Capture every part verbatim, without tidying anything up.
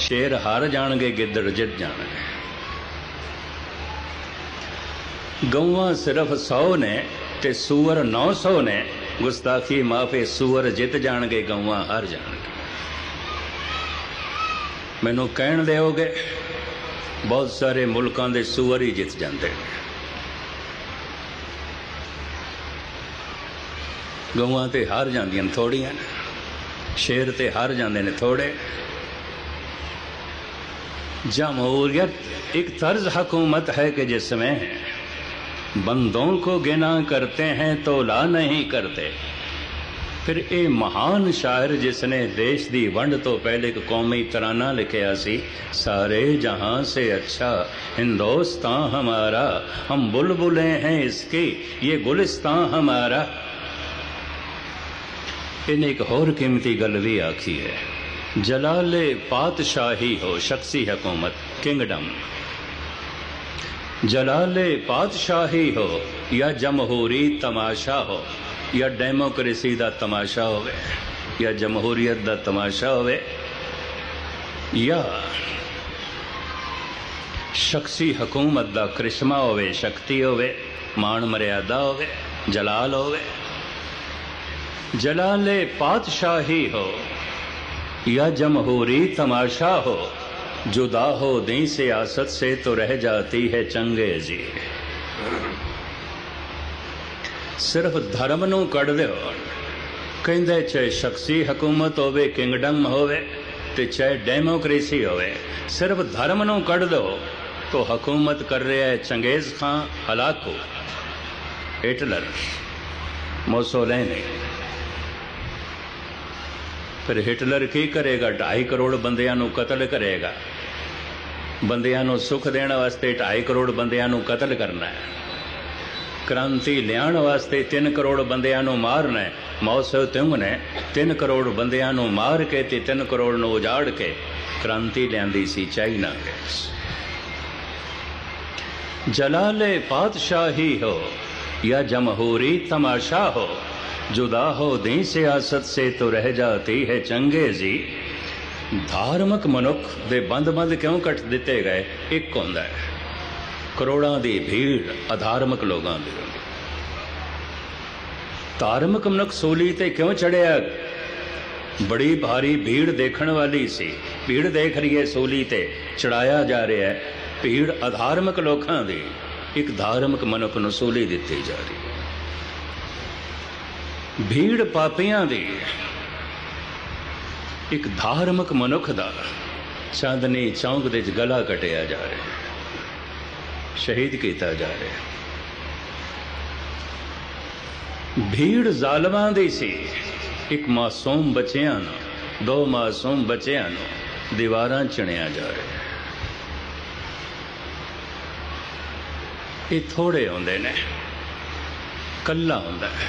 शेर हार जाणगे गिद्दड़ जित जाणगे। गौवां सिर्फ सौ ने ते सूअर नौ सौ ने, गुस्ताखी माफे सूअर जित जाणगे गौवां हार जाणगे। मैनू कहण दिओगे बहुत सारे मुल्कां दे सूअर ही जित जांदे ने, गौवां ते हार जांदियां थोड़ियां ने, शेर ते हार जांदे ने थोड़े। जमहूरियत एक तर्ज हुकूमत है कि जिसमें बंदों को गिना करते हैं तो ला नहीं करते। फिर ये महान शायर जिसने देश दी वंड तो पहले एक कौमी तराना लिखिया सी, सारे जहां से अच्छा हिंदुस्तान हमारा, हम बुलबुलें हैं इसकी ये गुलिस्तान हमारा। इन्हें एक होर कीमती गल भी आखी है, जलाले पातशाही हो शख्सी हुकूमत किंगडम, जलाले पातशाही हो या जमहूरी तमाशा हो, या डेमोक्रेसी दा तमाशा होवे, या जमहूरीयत दा तमाशा होवे, या शख्सी हुकूमत दा करिश्मा होवे, शक्ति होवे, मान मर्यादा होवे, जलाल होवे। जलाले पातशाही हो या जमहूरी तमाशा हो, जुदा हो दी सियासत से तो रह जाती है चंगेजी। सिर्फ धर्म नूं कढ़ दिओ, कहंदे चाहे शख्सी हुकूमत होवे, किंगडम होवे ते चाहे डेमोक्रेसी होवे, सिर्फ धर्म नूं कढ़ दो तो हुकूमत कर रहा है चंगेज खां, हलाकू, हिटलर, मोसोलिनी। फिर हिटलर की करेगा? ढाई करोड़ बंदियां नूं कतल करेगा, बंदियां नूं सुख देने वास्ते ढाई करोड़ बंदियां नूं कतल करना है, क्रांति लियाण वास्ते तीन करोड़ बंदियां नूं मारना है। माओ से तुंग ने तीन करोड़ बंदियां नूं मार के ते तीन करोड़ नूं उजाड़ के क्रांति लियांदी सी चाइना विच। जलाले पातशाही हो या जमहूरी तमाशा हो, जुदा हो दी सियासत से तो रह जाती है चंगेजी। धार्मिक मनुख दे बंद बंद क्यों कट दिते गए? एक होंदा है करोड़ां दी भीड़ अधार्मिक लोगों दी। धार्मिक मनुख सूली ते क्यों चढ़िया? बड़ी भारी भीड़ देखण वाली सी, भीड़ देख रही है सूली ते चढ़ाया जा रहा है, भीड़ अधार्मिक लोगों दी, एक धार्मिक मनुख नूं सूली दिती जा रही। भीड़ पापियां दी, एक धार्मिक मनुख दा चांदनी चौंक दे गला कटिया जा रहा है, शहीद किया जा रहा है। भीड़ जालमां दी सी, एक मासूम बच्चियां नूं, दो मासूम बच्चियां नूं दीवारां चिणिया जा रहा है। ये थोड़े होंदे ने, कल्ला होंदा है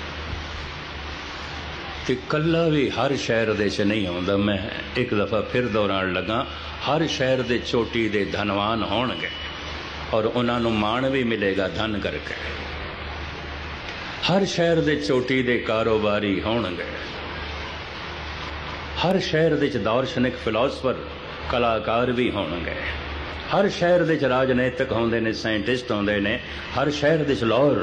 ते कल्ला भी हर शहर दे च नहीं आउंदा। मैं एक दफ़ा फिर दोहराण लगा, हर शहर दे चोटी दे धनवान होणगे और उन्हां नूं माण भी मिलेगा धन करके। हर शहर दे चोटी दे कारोबारी होणगे, हर शहर दे दार्शनिक फिलोसफर कलाकार भी होणगे, हर शहर दे राजनीतिक होंदे ने, साइंटिस्ट होंदे ने, हर शहर दे लॉयर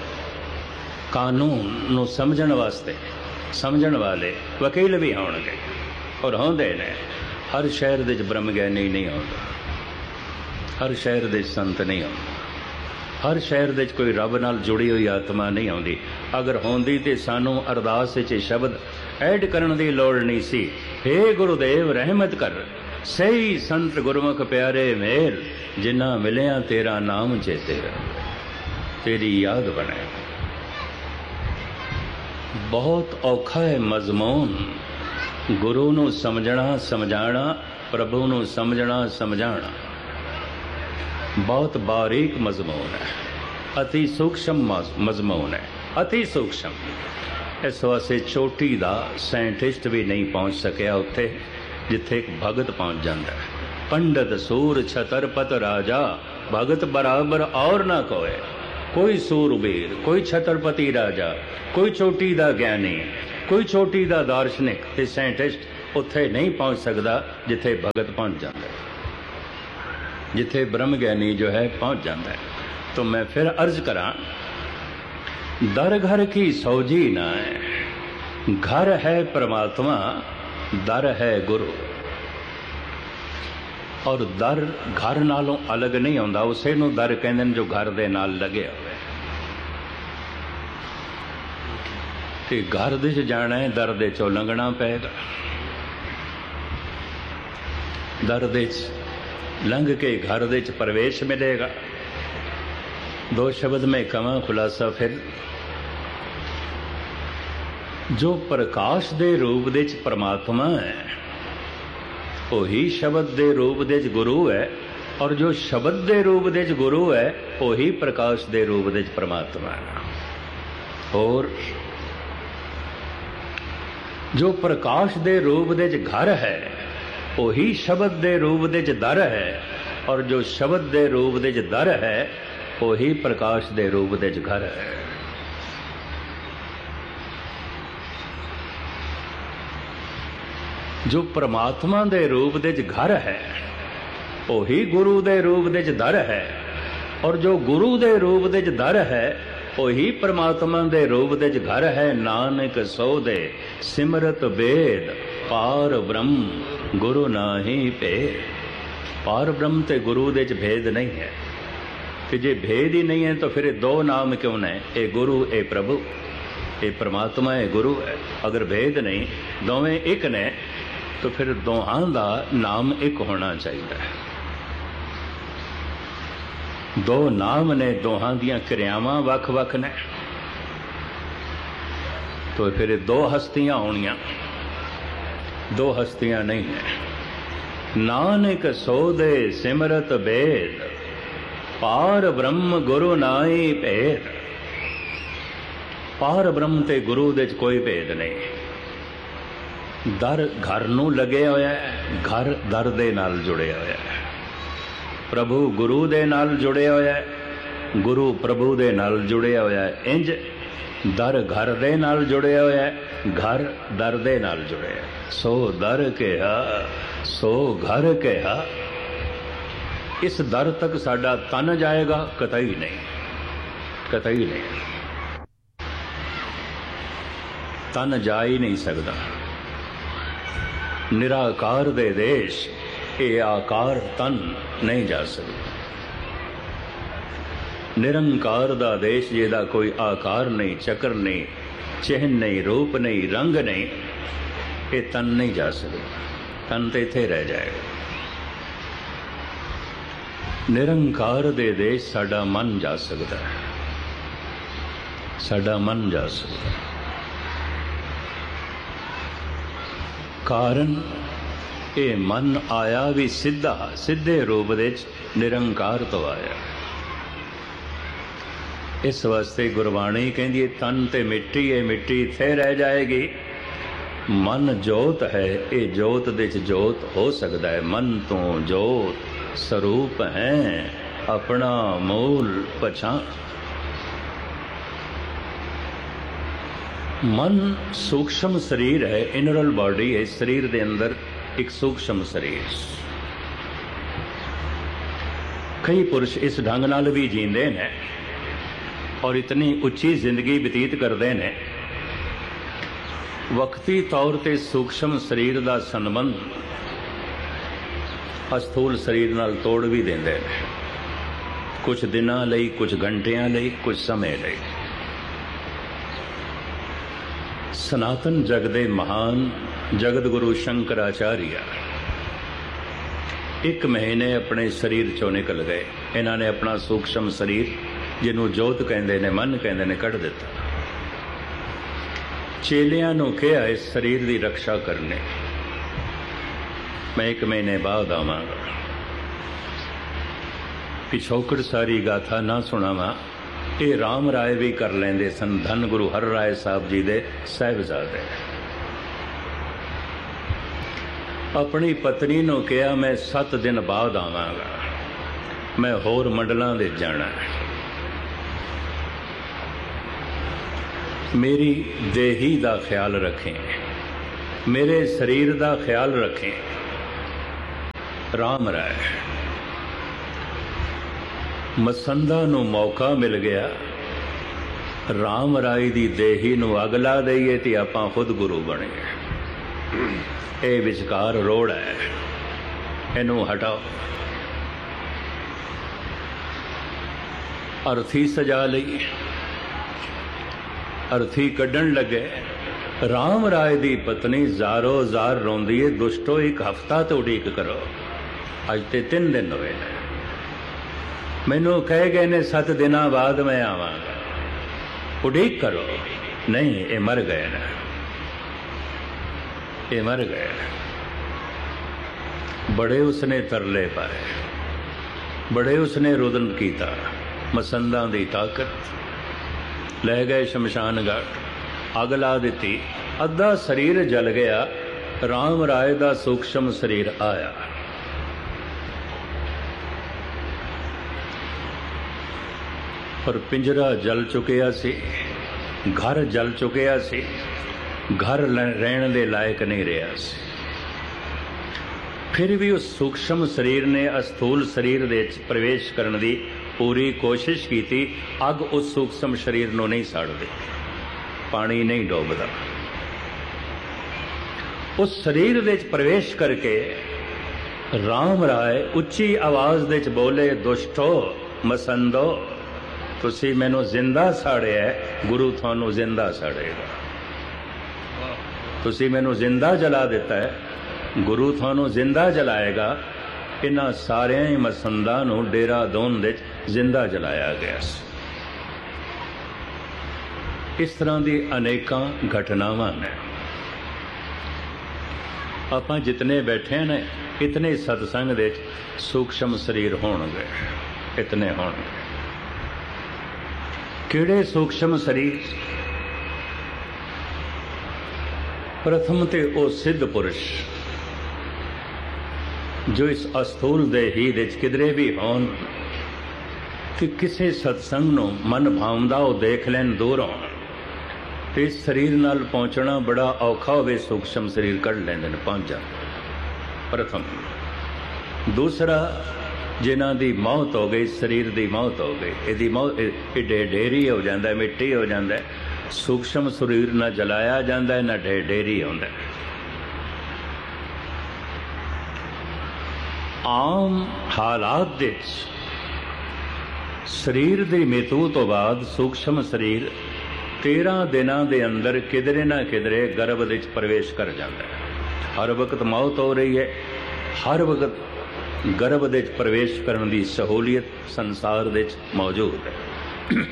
कानून नूं समझण वास्ते समझण वाले वकील भी होणगे और होंदे ने। हर शहर दे ब्रह्म ज्ञानी नहीं होंदा, हर शहर दे संत नहीं होंदा, हर शहर दे कोई रब नाल जुड़ी हुई आत्मा नहीं आउंदी। अगर होंदी ते सानू अरदास विच शब्द ऐड करन दी लोड़ नहीं सी। हे गुरुदेव रहमत कर, सही संत गुरमुख प्यारे मेल, जिन्ना मिलिया तेरा नाम चेते तेरी याद बने। बहुत औखा है मजमून गुरु नू समझना समझाना, प्रभु नू समझना समझाना, बहुत बारीक मजमून है, अति सूक्ष्म मजमून है, अति सूक्ष्म। इस वास्ते चोटी का साइंटिस्ट भी नहीं पहुँच सकिया उत्थे जिथे एक भगत पहुँच जाता है। पंडित सूर छतरपत राजा, भगत बराबर और ना कोई। कोई सूरबीर, कोई छतरपति राजा, कोई चोटी का ज्ञानी, कोई चोटी का दार्शनिक ते साइंटिस्ट उत्थे नहीं पहुँच सकता जिथे भगत पहुँच जाता है, जिथे ब्रह्म ज्ञानी जो है पहुँच जाता है। तो मैं फिर अर्ज करा, दर घर की सौजी ना है, घर है परमात्मा, दर है गुरु। और दर घर नालों अलग नहीं होंदा, उसे नूं दर कहंदे ने जो घर दे नाल लगे होवे। ते घर दे च जाना है, दर दे चों लंघना पेगा। दर दे च लंघ के घर दे च प्रवेश मिलेगा। दो शब्द में कवां खुलासा फिर, जो प्रकाश दे रूप दे च परमात्मा है वही शब्द दे रूप दे च गुरु है, और जो शब्द दे रूप दे च गुरु है वही प्रकाश दे रूप दे च परमात्मा है। और जो प्रकाश दे रूप दे च घर है वही शब्द दे रूप दे च दर है, और जो शब्द दे रूप दे च दर है वही प्रकाश दे रूप दे च घर है। जो परमात्मा दे रूप दे च घर है वही गुरु दे रूप दे च दर है, और जो गुरु दे रूप दे च दर है वही परमात्मा दे रूप दे च घर है। नानक सो दे सिमरत वेद, पार ब्रह्म गुरु नाहि भेद। पार ब्रह्म ते गुरु दे च भेद नहीं है। कि जे भेद ही नहीं है तो फिर दो नाम क्यों ने, ए गुरु ए प्रभु, ए परमात्मा ए गुरु है। अगर भेद नहीं, दोवें एक ने, तो फिर दोहां दा नाम एक होना चाहिए। दो नाम ने, दोहां दियां क्रियावां वख वख ने, तो फिर दो हस्तियां होनियां, दो हस्तियां नहीं है। नानक सो दे सिमरत वेद, पार ब्रह्म गुरु नाई भेद। पार ब्रह्म ते गुरु दे च कोई भेद नहीं। दर घर नूं लगे होया है, घर दर दे नाल जुड़े होया है। प्रभु गुरु दे नाल जुड़े होया है, गुरु प्रभु दे नाल जुड़े होया है। इंज दर घर दे नाल जुड़े होया है, घर दर दे नाल जुड़े है। सो दर कहा सो घर कहा। इस दर तक साडा तन जाएगा? कतई नहीं, कतई नहीं। तन जा ही नहीं सकता। निराकार दे देश ये आकार तन नहीं जा सकता। निरंकार दा देश जिहदा कोई आकार नहीं, चक्र नहीं, चिन्ह नहीं, रूप नहीं, रंग नहीं, ये तन नहीं जा सकता। तन तो इत्थे रह जाएगा। निरंकार दे देश साडा मन जा सकता है, साडा मन जा सकता है। कारण ये मन आया भी सीधा, सीधे रूप दे निरंकार तो आया। इस वास्ते गुरबाणी कहती है तन ते मिट्टी है, मिट्टी इत्थे रह जाएगी। मन जोत है, ये जोत दे च जोत हो सकता है। मन तो जोत स्वरूप है, अपना मूल पछाण। मन सूक्ष्म शरीर है, इनरल बॉडी है। शरीर के अंदर एक सूक्ष्म शरीर। कई पुरुष इस ढंग नाल भी जींदे ने और इतनी उच्ची जिंदगी बतीत करते हैं, वक्ती तौर पर सूक्ष्म शरीर का संबंध अस्थूल शरीर नाल तोड़ भी देंदे ने। कुछ दिनां लई, कुछ घंटियां लई, कुछ समय लई। सनातन जग दे महान जगत गुरु शंकराचार्य एक महीने अपने शरीर चों निकल गए। इन्होंने अपना सूक्ष्म शरीर जिन्हों जोत कहते ने, मन कहते ने, कढ़ दिता। चेलियां नूं कहा इस शरीर की रक्षा करने, मैं एक महीने बाद आवांगा। पिछोकड़ सारी गाथा ना सुनावा, ये राम राय भी कर लेंदे सन। धन गुरु हर राय साहब जी दे साहिबजादे अपनी पत्नी नूं कहा मैं सत्त दिन बाद आवांगा, मैं होर मंडलां दे जाना, मेरी देही दा ख्याल रखें। मेरे शरीर का ख्याल रखें। राम राय मसंदा नूं मौका मिल गया, राम राय दी देही नूं अग ला दईए ते आपां खुद गुरु बने। ये विचकार रोड़ है, इनू हटाओ। अर्थी सजा लई, अर्थी कड्ढण लगे। राम राय दी पत्नी जारो जार रोंदी है, दुष्टो एक हफ्ता तो उड़ीक करो, अज ते तीन दिन होए ने। मैनू कह गए ने सत्त दिनां बाद मैं आवांगा, उड़ीक करो। नहीं, ये मर गए ने, ये मर गए। बड़े उसने तरले पाए, बड़े उसने रुदन कीता। मसंदा दी ताकत ले गए शमशान घाट, अग ला दिती, अद्धा शरीर जल गया। राम राय दा सूक्ष्म शरीर आया। पर पिंजरा जल चुकिया सी, घर जल चुकिया सी, घर रहने दे लायक नहीं रहा सी। फिर भी उस सूक्ष्म शरीर ने अस्थूल शरीर दे प्रवेश करने की पूरी कोशिश की थी। अग उस सूक्ष्म शरीर को नहीं साड़ती, पानी नहीं डोबता। उस शरीर दे प्रवेश करके राम राय उच्ची आवाज दे बोले, दुष्टो मसंदो, तुसी मैनू जिंदा साड़िया, गुरु थानू जिंदा साड़ेगा। तुसी मैनू जिंदा जला दिता है, गुरु थानू जिंदा जलाएगा। इन्हां सारियां ही मसंदा नू डेरा दोन दे जिंदा जलाया गया। इस तरह की अनेकां घटनावां ने। आपां जितने बैठे ने, इतने सत्संग दे सूक्ष्म शरीर होणगे, इतने होणगे। किहड़े सूक्ष्म शरीर? प्रथम ते ओ सिद्ध पुरुष जो इस अस्थूल देही दे किधरे भी होन, कि किसी सत्संग नूं मन भावदा वो देख लैन दूरों, तो इस शरीर नाल पहुंचना बड़ा औखा होवे, सूक्ष्म शरीर कढ़ लैंदे ने, पहुंच जाते। प्रथम। दूसरा, जिन्हां दी मौत हो गई, शरीर दी मौत हो गई, इहदी मौत ढे ढेरी हो जाता है, मिट्टी हो जाता है। सूक्ष्म शरीर ना जलाया जाता है, ना ढे ढेरी होंदा है। आम हालात दे शरीर की मृत्यु तो बाद सूक्ष्म शरीर तेरह दिनों के अंदर किधरे ना किधरे गर्भ दे प्रवेश कर जाता है। हर वक्त मौत हो रही है, हर वक्त गर्भ दे प्रवेश करने की सहूलियत संसार दे मौजूद है।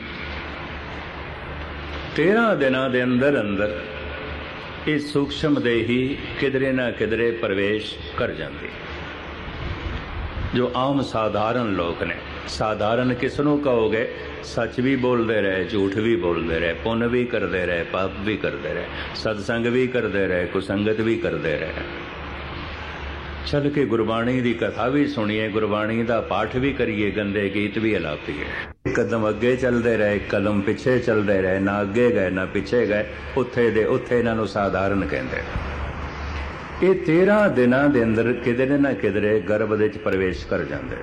तेरह दिनों के अंदर अंदर इस सूक्ष्म देही किधरे ना किधरे प्रवेश कर जाती। जो आम साधारण लोग ने, साधारण किसनों कहोगे? सच भी बोलते रहे, झूठ भी बोलते रहे, पुण्य भी करते रहे, पाप भी करते रहे, सत्संग भी करते रहे, कुसंगत भी करते रहे, चल के गुरबाणी की कथा भी सुनिए, गुरबाणी का पाठ भी करिए, गंदे गीत भी अलापीए। एक कदम अगे चलते रहे, एक कदम पिछे चलते रहे, ना अगे गए ना पिछे गए, उत्थे दे उत्थे इन्हां नूं साधारण कहते। ये तेरह दिनों के अंदर किधरे ना किधरे गर्भ दे प्रवेश कर जाते।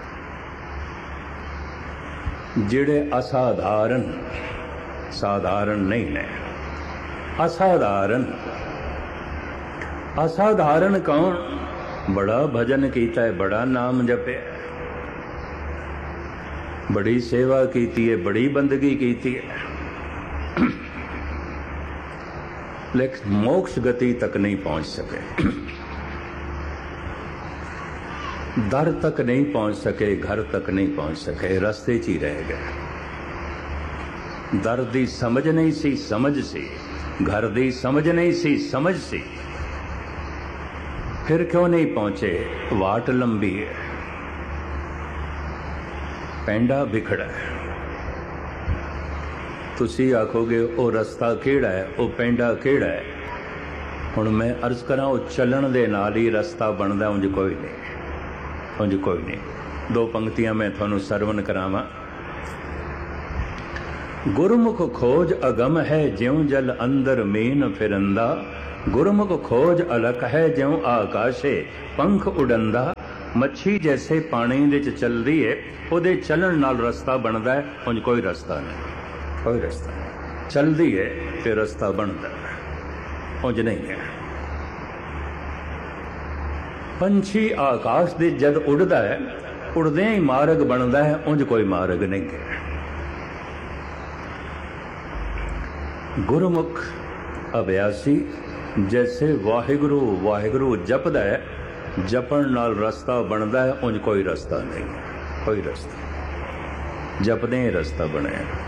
जिहड़े असाधारण साधारण नहीं ने, असाधारण असाधारण कौन? बड़ा भजन किया है, बड़ा नाम जपे, बड़ी सेवा की है, बड़ी बंदगी की है, लेकिन मोक्ष गति तक नहीं पहुंच सके, दर तक नहीं पहुंच सके, घर तक नहीं पहुंच सके, रास्ते च ही रह गए। दर दी समझ नहीं सी, समझ सी, घर दी समझ नहीं सी, समझ सी, फिर क्यों नहीं पहुंचे? वाट लंबी है, पैंडा बिखड़ा है। तुसी आखोगे वो रास्ता केड़ा है, वो पैंडा केड़ा है? हुण मैं अर्ज करा, वो चलन दे नाल ही रास्ता बनदा, उंज कोई नहीं, उंज कोई नहीं। दो पंक्तियां मैं थानू सरवण करावां। गुरमुख खोज अगम है, ज्यों जल अंदर मीन फिरंदा, गुरमुख खोज अलख है ज्यों आकाशे पंख उड़ंदा। मच्छी जैसे पानी दे च चलदी है, उहदे चलण नाल रस्ता बनदा है, उंज कोई रस्ता नहीं, कोई रस्ता नहीं। चलदी है ते रस्ता बनदा है, उंज नहीं है। पंछी आकाश दे जद उड़दा है, उड़दे ही मार्ग बनदा है, उंज कोई मार्ग नहीं है। गुरमुख अभ्यासी जैसे वाहिगुरु वाहिगुरु जपदा है, जपण नाल रस्ता बनदा है, उंज कोई रस्ता नहीं, कोई रस्ता जपदे ही रस्ता बने।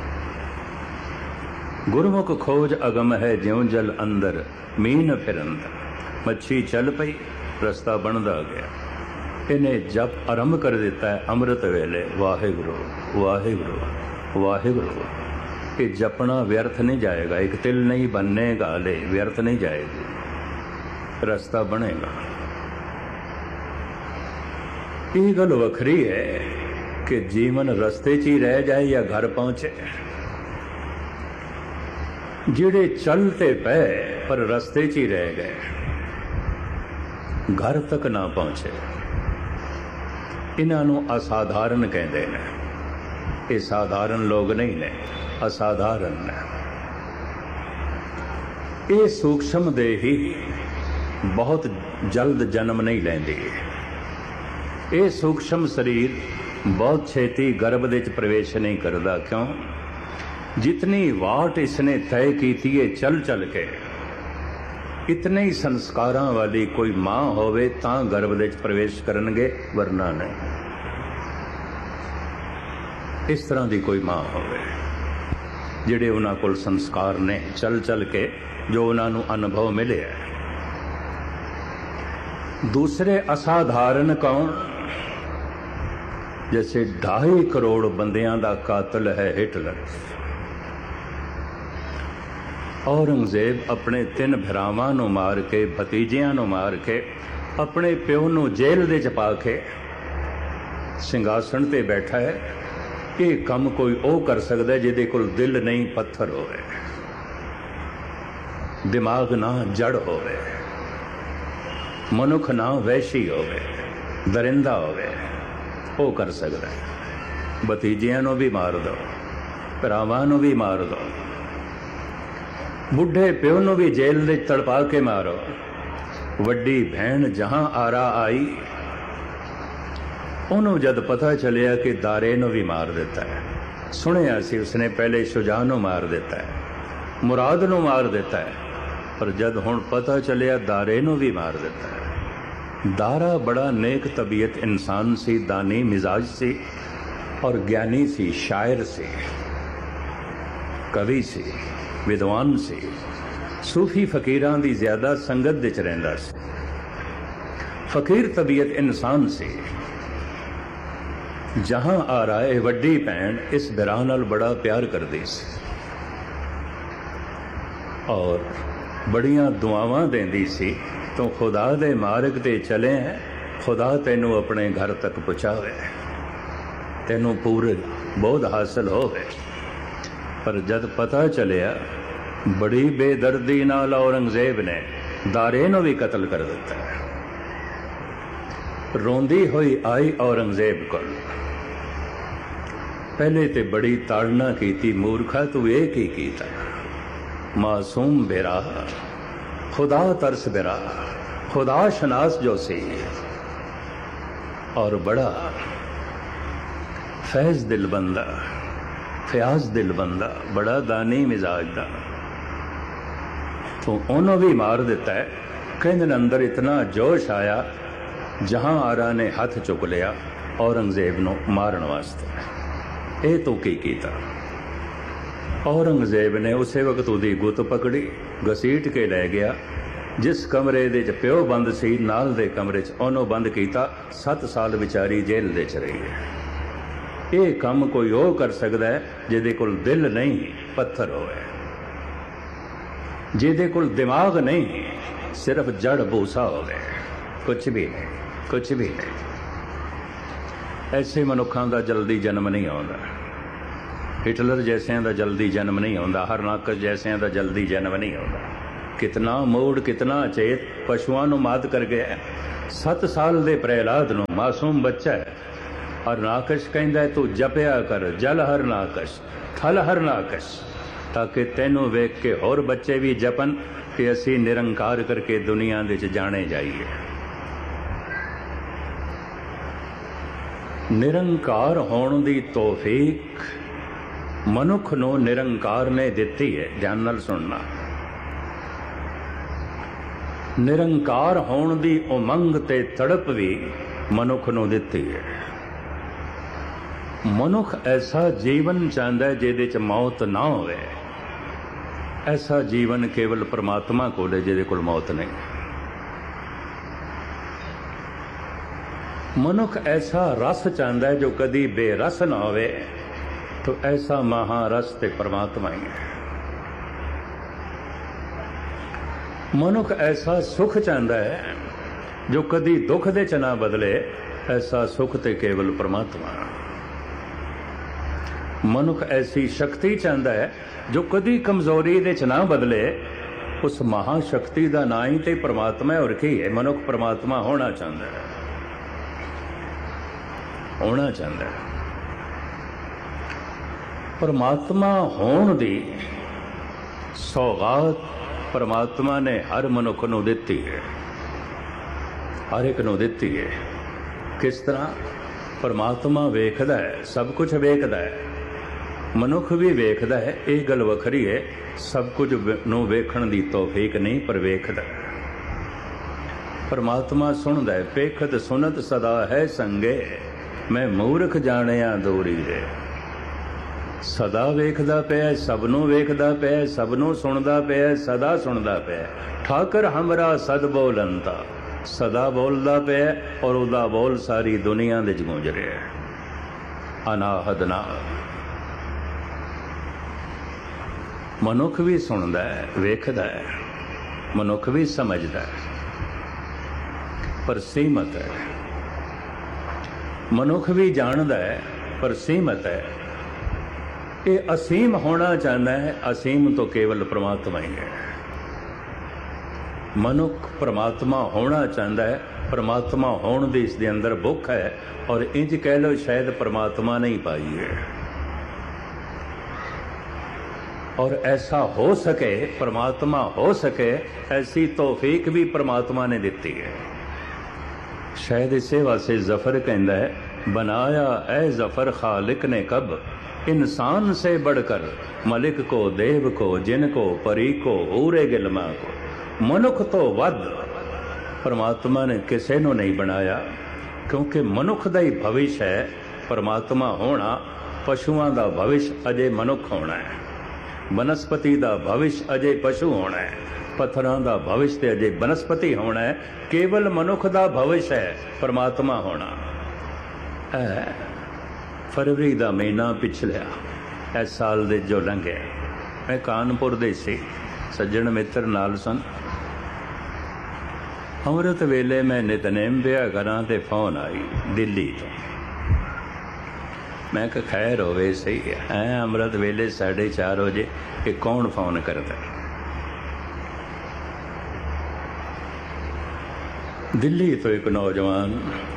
गुरमुख खोज अगम है ज्यों जल अंदर मीन फिरंद। मच्छी चल पई, रस्ता बनदा गया। इन्हें जप आरंभ कर दिता है अमृत वेले, वाहिगुरु वाहिगुरु वाहिगुरु। कि जपना व्यर्थ नहीं जाएगा, एक तिल नहीं बनने गाले व्यर्थ नहीं जाएगी, रास्ता बनेगा। ये गल वखरी है कि जीवन रस्ते च ही रह जाए या घर पहुंचे। जिहड़े चलते पे पर रस्ते च ही रह गए, घर तक ना पहुंचे, इन्हां नूं असाधारण कहते हैं। ये साधारण लोग नहीं ने, असाधारण ने। ये सूक्ष्म देह ही बहुत जल्द जन्म नहीं लेंदी। ये सूक्ष्म शरीर बहुत छेती गर्भ दे प्रवेश नहीं करता। क्यों? जितनी वाट इसने तय की है चल चल के, इतने ही संस्कारां वाली कोई मां होवे तां गर्भ दे प्रवेश करनगे, वरना नहीं। इस तरह की कोई मां होवे जिहड़े उन्हां कोल संस्कार ने चल चल के जो उन्हां नूं अनुभव मिले है। दूसरे असाधारण कौन? जैसे ढाई करोड़ बंदियां दा कातिल है हिटलर। औरंगजेब अपने तीन भरावां नूं मार के, भतीजियां नूं मार के, अपने प्यो नूं जेल दे च पा के सिंघासन ते बैठा है। ये काम कोई ओ कर सकता है जिहदे कोल दिल नहीं, पत्थर होवे, दिमाग ना जड़ होवे, मनुख ना वैशी होवे, दरिंदा होवे, ओ कर सकता है। भतीजियां नूं भी मार दो, भरावां नूं भी मार दो, बुढ़े प्यो नूं भी जेल दे तड़पा के मारो। वड्डी भैन जहां आरा आई, उन्होंने जद पता चलिया कि दारे नूं भी मार देता है। सुनिया सी उसने पहले शुजा नूं मार देता है, मुराद नूं मार देता है, पर जद हुण पता चलिया दारे नूं भी मार देता है। दारा बड़ा नेक तबीयत इंसान सी, दानी मिजाज सी और ज्ञानी सी, शायर सी, कवि सी, विद्वान सी, सूफी फकीरां दी ज्यादा संगत विच रहिंदा सी। फकीर तबीयत इंसान सी। जहां आ रहा है वड्डी भैन इस बिरा नाल बड़ा प्यार करदी सी और बड़ियां दुआवां देंदी सी। तो खुदा दे मार्ग ते चले हैं, खुदा तेनू अपने घर तक पहुँचावे, तेनू पूरे बोध हासिल होवे। पर जद पता चलिया बड़ी बेदर्दी नाल औरंगजेब ने दारे नूं भी कतल कर दिता है। रोंदी हुई आई औरंगजेब कोल। पहले ते बड़ी ताड़ना की, मूर्खा तू ये की कीता, मासूम बिरा, खुदा तरस बिरा, खुदा शनास जो सी और बड़ा फैज दिल बंदा, फयाज दिल बंदा, बड़ा दानी मिजाज दा, तो उन्होंने भी मार दिता है। कहते अंदर इतना जोश आया, जहां आरा ने हथ चुक लिया औरंगजेब नूं मारन वास्ते। ये तो की कीता? औरंगजेब ने उसे वक्त उहदी गुत पकड़ी, घसीट के लै गया। जिस कमरे दे च प्यो बंद सी, नाल दे कमरे च ओनू बंद कीता। सत्त साल विचारी जेल दे च रही है। ये काम कोई ओ कर सकता है जिहदे कोल दिल नहीं, पत्थर होवे, जिहदे कोल दिमाग नहीं, सिर्फ जड़ भूसा होवे, कुछ भी नहीं, कुछ भी नहीं। ऐसे मनुखों का जल्दी जन्म नहीं आता। हिटलर जैसिया का जल्दी जन्म नहीं आता, हरनाकस जैसिया का जल्दी जन्म नहीं आता। कितना मूड कितना चेत पशुओं ਨੂੰ ਮਾਤ ਕਰ ਗਿਆ। सत्त साल ਦੇ ਪ੍ਰਹਿਲਾਦ ਨੂੰ ਮਾਸੂਮ ਬੱਚਾ ਹੈ। ਹਰਨਾਕਸ਼ ਕਹਿੰਦਾ ਤੂੰ ਜਪਿਆ ਕਰ ਜਲ ਹਰਨਾਕਸ਼ ਥਲ ਹਰਨਾਕਸ਼, ਤਾਂ ਕਿ ਤੈਨੂੰ ਵੇਖ ਕੇ ਹੋਰ ਬੱਚੇ ਵੀ ਜਪਨ ਕਿ ਅਸੀਂ ਨਿਰੰਕਾਰ ਕਰਕੇ ਦੁਨੀਆ ਦੇ ਵਿੱਚ ਜਾਣੇ ਜਾਈਏ। ਨਿਰੰਕਾਰ ਹੋਣ ਦੀ ਤੌਫੀਕ ਮਨੁੱਖ ਨੂੰ ਨਿਰੰਕਾਰ ਨੇ ਦਿੱਤੀ ਹੈ। ਧਿਆਨ ਨਾਲ ਸੁਣਨਾ। ਨਿਰੰਕਾਰ ਹੋਣ ਦੀ ਉਮੰਗ ਤੇ ਤੜਪ ਵੀ ਮਨੁੱਖ ਨੂੰ ਦਿੱਤੀ ਹੈ। ਮਨੁੱਖ ਐਸਾ ਜੀਵਨ ਚਾਹੁੰਦਾ ਜਿਹਦੇ 'ਚ ਮੌਤ ਨਾ ਹੋਵੇ। ਐਸਾ ਜੀਵਨ ਕੇਵਲ ਪਰਮਾਤਮਾ ਕੋਲ ਹੈ ਜਿਹਦੇ ਕੋਲ ਮੌਤ ਨਹੀਂ। ਮਨੁੱਖ ਐਸਾ ਰਸ ਚਾਹੁੰਦਾ ਜੋ ਕਦੀ ਬੇਰਸ ਨਾ ਹੋਵੇ, ਤਾਂ ਐਸਾ ਮਹਾਰਸ ਤੇ ਪਰਮਾਤਮਾ ਹੀ ਹੈ। ਮਨੁੱਖ ਐਸਾ ਸੁਖ ਚਾਹੁੰਦਾ ਹੈ ਜੋ ਕਦੀ ਦੁੱਖ ਦੇ 'ਚ ਨਾ ਬਦਲੇ, ਐਸਾ ਸੁਖ ਤੇ ਕੇਵਲ ਪਰਮਾਤਮਾ। ਮਨੁੱਖ ਐਸੀ ਸ਼ਕਤੀ ਚਾਹੁੰਦਾ ਹੈ ਜੋ ਕਦੀ ਕਮਜ਼ੋਰੀ ਦੇ 'ਚ ਨਾ ਬਦਲੇ, ਉਸ ਮਹਾਸ਼ਕਤੀ ਦਾ ਨਾਂ ਹੀ ਤੇ ਪਰਮਾਤਮਾ ਹੈ। ਹੋਰ ਕੀ ਹੈ? ਮਨੁੱਖ ਪਰਮਾਤਮਾ ਹੋਣਾ ਚਾਹੁੰਦਾ ਹੈ, ਹੋਣਾ ਚਾਹੁੰਦਾ ਹੈ। ਪਰਮਾਤਮਾ ਹੋਣ ਦੀ ਸੌਗਾਤ ਪਰਮਾਤਮਾ ਨੇ ਹਰ ਮਨੁੱਖ ਨੂੰ ਦਿੱਤੀ ਹੈ, ਹਰ ਇੱਕ ਨੂੰ ਦਿੱਤੀ ਹੈ। ਕਿਸ ਤਰ੍ਹਾਂ? ਪਰਮਾਤਮਾ ਵੇਖਦਾ ਹੈ, ਸਭ ਕੁਝ ਵੇਖਦਾ ਹੈ। ਮਨੁੱਖ ਵੀ ਵੇਖਦਾ ਹੈ, ਇਹ ਗੱਲ ਵੱਖਰੀ ਹੈ। ਸਭ ਕੁਝ ਨੂੰ ਵੇਖਣ ਦੀ ਤੌਫੀਕ ਨਹੀਂ, ਪਰ ਵੇਖਦਾ ਹੈ। ਪਰਮਾਤਮਾ ਸੁਣਦਾ ਹੈ। ਪੇਖਤ ਸੁਨਤ ਸਦਾ ਹੈ ਸੰਗੇ, ਮੈਂ ਮੂਰਖ ਜਾਣਿਆ ਦੂਰੀ ਹੈ। ਸਦਾ ਵੇਖਦਾ ਪਿਆ, ਸਭ ਨੂੰ ਵੇਖਦਾ ਪਿਆ, ਸਭ ਨੂੰ ਸੁਣਦਾ ਪਿਆ, ਸਦਾ ਸੁਣਦਾ ਪਿਆ। ਠਾਕਰ ਹਮਰਾ ਸਦ ਬੋਲੰਤਾ, ਸਦਾ ਬੋਲਦਾ ਪਿਆ ਔਰ ਉਹਦਾ ਬੋਲ ਸਾਰੀ ਦੁਨੀਆ ਦੇ 'ਚ ਗੂੰਜ ਰਿਹਾ। ਅਨਾਹਦ ਨਾਲ ਮਨੁੱਖ ਵੀ ਸੁਣਦਾ ਹੈ, ਵੇਖਦਾ ਹੈ, ਮਨੁੱਖ ਵੀ ਸਮਝਦਾ ਹੈ, ਪਰ ਸੀਮਤ ਹੈ। ਮਨੁੱਖ ਵੀ ਜਾਣਦਾ ਹੈ, ਪਰ ਸੀਮਤ ਹੈ। ਇਹ ਅਸੀਮ ਹੋਣਾ ਚਾਹੁੰਦਾ ਹੈ, ਅਸੀਮ ਤੋਂ ਕੇਵਲ ਪਰਮਾਤਮਾ ਹੀ ਹੈ। ਮਨੁੱਖ ਪਰਮਾਤਮਾ ਹੋਣਾ ਚਾਹੁੰਦਾ ਹੈ, ਪਰਮਾਤਮਾ ਹੋਣ ਦੀ ਇਸ ਦੇ ਅੰਦਰ ਭੁੱਖ ਹੈ, ਔਰ ਇੰਜ ਕਹਿ ਲਓ ਸ਼ਾਇਦ ਪਰਮਾਤਮਾ ਨਹੀਂ ਪਾਈ ਹੈ। और ऐसा हो सके, परमात्मा हो सके, ऐसी तौफीक भी परमात्मा ने दी है। शायद इसे वास्ते जफर कहता है, बनाया ऐ जफर खालिक ने कब, इंसान से बढ़कर मलिक को, देव को, जिन को, परी को, हूरे गिलमा को, मनुख तो वध परमात्मा ने किसी को नहीं बनाया, क्योंकि मनुख का ही भविष्य है परमात्मा होना। पशुओं का भविष्य अजे मनुख होना है, वनस्पति का भविष्य अजे पशु होना है, पत्थरों का भविष्य ते अजे वनस्पति होना है। केवल मनुख का भविष्य है परमात्मा होना है। फरवरी का महीना पिछलिया इस साल दे जो लंघे, मैं कानपुर दे सी सज्जन मित्र नाल सन। अमृत वेले मैं नितनेम पिया करा ते फोन आई दिल्ली तो। मैं कहा खैर होवे सही है, ऐ अमृत वेले साढ़े चार बजे कि कौन फोन करता। दिल्ली तो एक नौजवान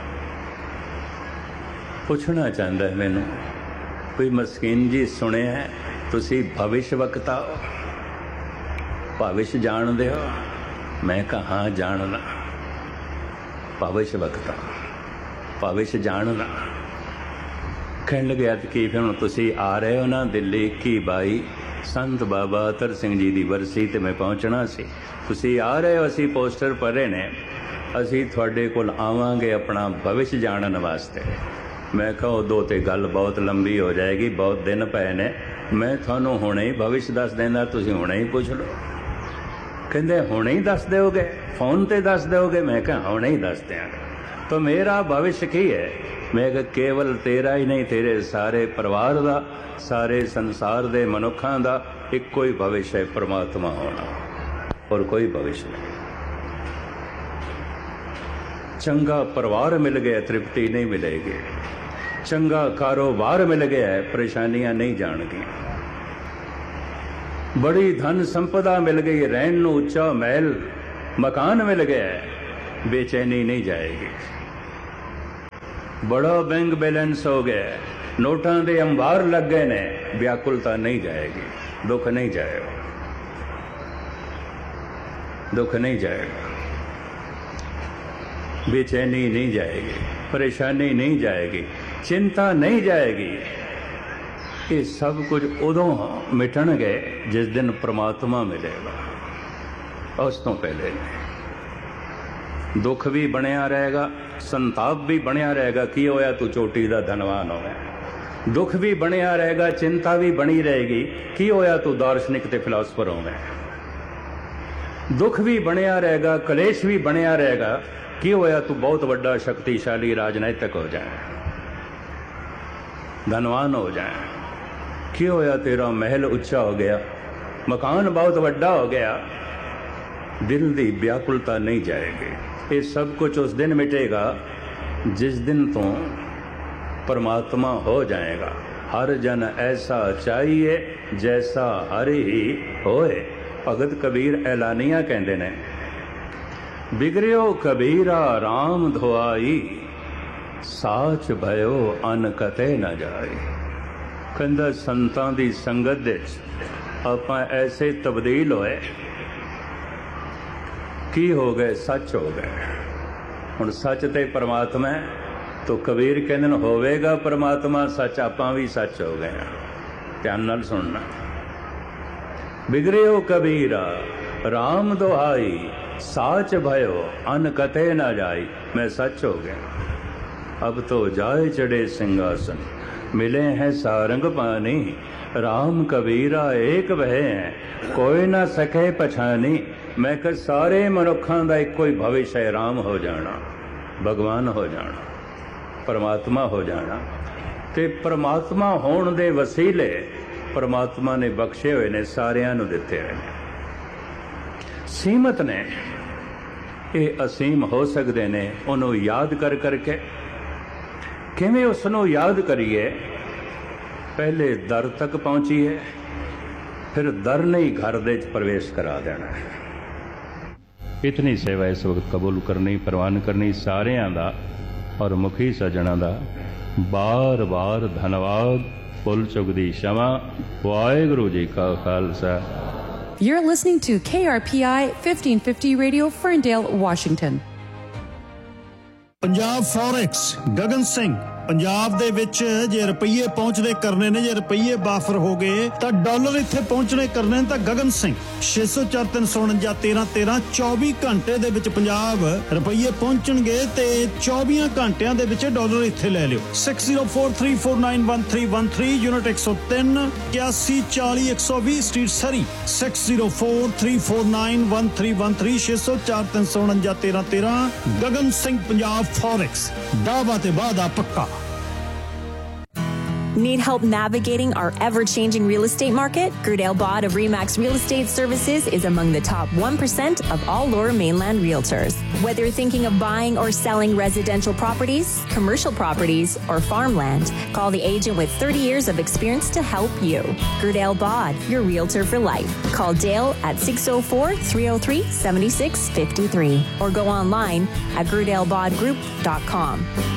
पूछना चाहता है मैनू, कोई मस्कीन जी सुने है तुसी भविष्य वक्ता हो, भविष्य जानते हो? मैं कहा हाँ जानना। भविष्य वक्ता, भविष्य जानना। कहने लगे कि फिर हम तुसी आ रहे हो ना दिल्ली की बाई संत बाबा अतर सिंह जी की बरसी ते मैं पहुँचना सी, तुसी आ रहे हो, असी पोस्टर भरे ने, असी थोड़े कोल आवांगे अपना भविष्य जानने वास्ते। मैं कहा उदों ते गल बहुत लंबी हो जाएगी, बहुत दिन पे ने, मैं थानू हुणे ही भविष्य दस देना, तुसी हुणे ही पूछ लो। कहते हुणे ही दस दोगे, फोन ते दस दोगे? मैं कहा हुणे ही दस देंगे। तो मेरा भविष्य की है? मैं कहा केवल तेरा ही नहीं, तेरे सारे परिवार का, सारे संसार के मनुखों का इको ही भविष्य है परमात्मा होना, और कोई भविष्य नहीं। चंगा परिवार मिल गया तृप्ति नहीं मिलेगी, चंगा कारोबार मिल गया है परेशानियां नहीं जाएंगी। बड़ी धन संपदा मिल गई, रहन नूं उच्चा महल मकान मिल गया, बेचैनी नहीं जाएगी। बड़ा बैंक बैलेंस हो गया, नोटां दे अंबार लग गए ने, व्याकुलता नहीं जाएगी, दुख नहीं जाएगा, दुख नहीं जाएगा, बेचैनी नहीं जाएगी, परेशानी नहीं जाएगी, चिंता नहीं जाएगी। ये सब कुछ उदों मिटणगे जिस दिन परमात्मा मिलेगा, उस तो पहले नहीं। दुख भी बनिया रहेगा, संताप भी बनिया रहेगा, की होया तू चोटी दा धनवान होवे, दुख भी बनिया रहेगा, चिंता भी बनी रहेगी, की होया तू दार्शनिक ते फिलासफर होवे, दुख भी बनिया रहेगा, कलेश भी बनिया रहेगा, की होया तू बहुत बड़ा शक्तिशाली राजनैतिक हो जाए, धनवान हो जाए, की होया तेरा महल उच्चा हो गया, मकान बहुत बड़ा हो गया, दिल दी व्याकुलता नहीं जाएगी। ये सब कुछ उस दिन मिटेगा जिस दिन तो परमात्मा हो जाएगा। हर जन ऐसा चाहिए जैसा हर ही होए। भगत कबीर ऐलानिया कहते ने, बिगड़ियो कबीरा राम धोआई, साच भयो अन कते न जाए। कहंदा संतां दी संगत विच आपां ऐसे तब्दील होए, की हो गए, सच हो गए। हुण सच ते परमात्मा है, तो कबीर कहंदे ने होवेगा परमात्मा सच, आपां भी सच हो गए। ध्यान नाल सुनना, बिगड़ियो कबीरा राम दुहाई, साच भयो अन कते न जाई। मैं सच हो गया, अब तो जाए चढ़े सिंहासन, मिले हैं सारंग पानी। राम कबीरा एक वह है, कोई ना सके पछानी। मैं कह सारे मनुखां दा इक्को ही भविष्य है, राम हो जाना, भगवान हो जाना, परमात्मा हो जाना। ते परमात्मा होण दे वसीले परमात्मा ने बख्शे हुए ने, सारियां नूं दिते हुए ने। सीमत ने ये असीम हो सकते ने, उन्हों याद कर करके। किवें उसनों याद करिए? पहले दर तक पहुंचीए, फिर दर नहीं घर दे प्रवेश करा देना है। इतनी सेवा इस वक्त कबूल करनी, प्रवान करनी सारियां दा और मुखी सज्जणा दा बार बार धन्यवाद। भुल चुक दी क्षमा। वाहिगुरू जी का Khalsa. You're listening to K R P I fifteen fifty Radio, Ferndale, Washington. Punjab forex Gagan Singh. Punjab ਦੇ ਵਿੱਚ ਜੇ ਰੁਪਈਏ ਪਹੁੰਚਦੇ ਕਰਨੇ ਨੇ, ਜੇ ਰੁਪਈਏ ਬਾਫਰ ਹੋ ਗਏ ਤਾਂ ਡਾਲਰ ਇੱਥੇ ਪਹੁੰਚਣੇ ਕਰਨੇ ਨੇ ਤਾਂ ਗਗਨ ਸਿੰਘ ਛੇ ਸੌ ਚਾਰ ਤਿੰਨ ਸੌ ਉਣੰਜਾ ਤੇਰਾਂ ਤੇਰਾਂ ਚੌਵੀ ਘੰਟੇ ਦੇ ਵਿੱਚ ਪੰਜਾਬ ਰੁਪਈਏ ਪਹੁੰਚਣਗੇ ਤੇ ਚੌਵੀ ਘੰਟਿਆਂ ਦੇ ਵਿੱਚ ਡਾਲਰ ਇੱਥੇ ਲੈ ਲਿਓ। Six zero four three four nine one three one three unit ਇੱਕ ਸੌ ਤਿੰਨ ਇਕਿਆਸੀ ਚਾਲੀ ਇੱਕ ਸੌ ਵੀਹ ਸਟਰੀਟ ਸਰੀ। Six zero four three four nine one three one three ਛੇ ਸੌ ਚਾਰ ਤਿੰਨ ਸੌ ਉਣੰਜਾ ਤੇਰਾਂ ਤੇਰਾਂ। ਗਗਨ ਸਿੰਘ ਪੰਜਾਬ ਫੋਰੈਕਸ, ਦਾਅਵਾ ਤੇ ਵਾਅਦਾ ਪੱਕਾ। Need help navigating our ever-changing real estate market? Gerdale Bod of Remax Real Estate Services is among the top one percent of all Lower Mainland realtors. Whether you're thinking of buying or selling residential properties, commercial properties, or farmland, call the agent with thirty years of experience to help you. Gerdale Bod, your realtor for life. Call Dale at six oh four, three oh three, seven six five three or go online at gerdale bod group dot com.